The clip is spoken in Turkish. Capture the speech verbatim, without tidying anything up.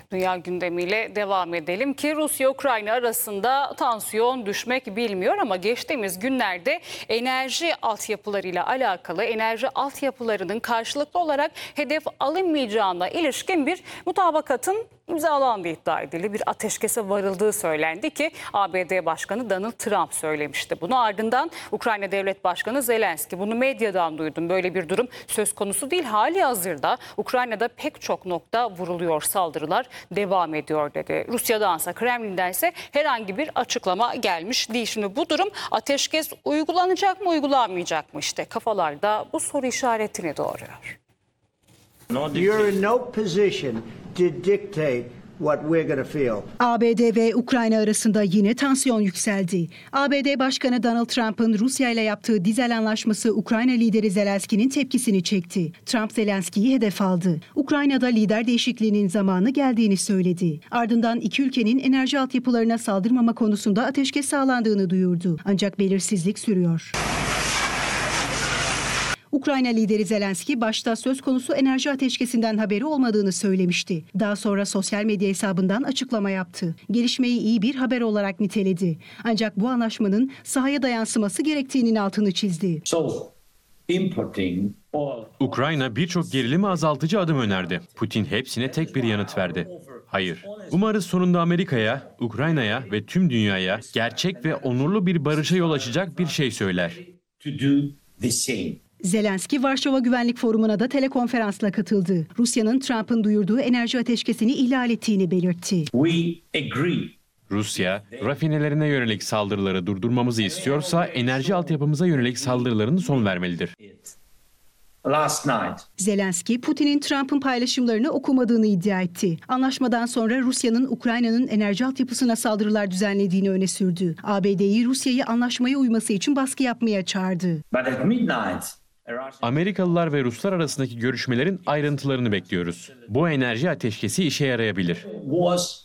Dünya gündemiyle devam edelim ki Rusya-Ukrayna arasında tansiyon düşmek bilmiyor ama geçtiğimiz günlerde enerji altyapılarıyla alakalı enerji altyapılarının karşılıklı olarak hedef alınmayacağına ilişkin bir mutabakatın imzalandığı iddia edildi. Bir ateşkese varıldığı söylendi ki A B D Başkanı Donald Trump söylemişti. Bunu ardından Ukrayna Devlet Başkanı Zelenski, bunu medyadan duydum. Böyle bir durum söz konusu değil. Hali hazırda Ukrayna'da pek çok nokta vuruluyor, saldırılar devam ediyor dedi. Rusya'dansa, Kremlin'den ise herhangi bir açıklama gelmiş değil. Şimdi bu durum ateşkes uygulanacak mı, uygulanmayacak mı? İşte kafalarda bu soru işaretini doğuruyor. You're in no position to dictate what we're going to feel. A B D ve Ukrayna arasında yine tansiyon yükseldi. A B D Başkanı Donald Trump'ın Rusya ile yaptığı dizel anlaşması Ukrayna lideri Zelenski'nin tepkisini çekti. Trump Zelenski'yi hedef aldı. Ukrayna'da lider değişikliğinin zamanı geldiğini söyledi. Ardından iki ülkenin enerji altyapılarına saldırmama konusunda ateşkes sağlandığını duyurdu. Ancak belirsizlik sürüyor. Ukrayna lideri Zelenski başta söz konusu enerji ateşkesinden haberi olmadığını söylemişti. Daha sonra sosyal medya hesabından açıklama yaptı. Gelişmeyi iyi bir haber olarak niteledi. Ancak bu anlaşmanın sahaya da yansıması gerektiğinin altını çizdi. Ukrayna birçok gerilimi azaltıcı adım önerdi. Putin hepsine tek bir yanıt verdi. Hayır. Umarız sonunda Amerika'ya, Ukrayna'ya ve tüm dünyaya gerçek ve onurlu bir barışa yol açacak bir şey söyler. Zelenski, Varşova Güvenlik Forumu'na da telekonferansla katıldı. Rusya'nın Trump'ın duyurduğu enerji ateşkesini ihlal ettiğini belirtti. Rusya, rafinelerine yönelik saldırıları durdurmamızı istiyorsa enerji altyapımıza yönelik saldırılarını son vermelidir. Zelenski, Putin'in Trump'ın paylaşımlarını okumadığını iddia etti. Anlaşmadan sonra Rusya'nın Ukrayna'nın enerji altyapısına saldırılar düzenlediğini öne sürdü. A B D'yi Rusya'yı anlaşmaya uyması için baskı yapmaya çağırdı. Amerikalılar ve Ruslar arasındaki görüşmelerin ayrıntılarını bekliyoruz. Bu enerji ateşkesi işe yarayabilir.